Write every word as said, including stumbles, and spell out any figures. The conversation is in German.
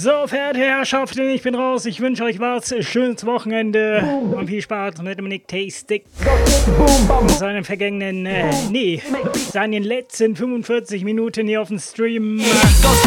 So, verehrte Herrschaften, ich bin raus. Ich wünsche euch was. Schönes Wochenende und viel Spaß mit Dominik Tastic. Seinen vergangenen, äh, nee, seinen letzten fünfundvierzig Minuten hier auf dem Stream.